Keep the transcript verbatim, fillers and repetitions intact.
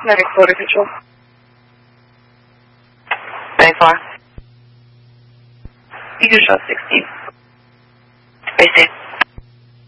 Medic Border Control. Very far. Eagle Shot sixteen. Very safe.